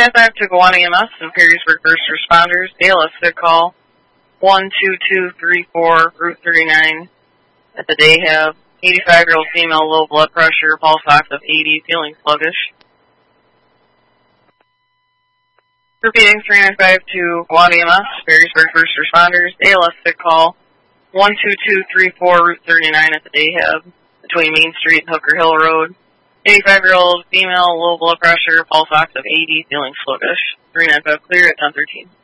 395 to Gowanus EMS and Perrysburg First Responders. ALS Fit Call 12234 Route 39. At the day have 85-year-old female, low blood pressure, pulse ox of 80, feeling sluggish. Repeating 395 to Gowanus EMS, Perrysburg First Responders. ALS Fit Call 12234 Route 39 at the day have between Main Street and Hooker Hill Road. 85-year-old female, low blood pressure, pulse ox of 80, feeling sluggish. 395 clear at 10:13.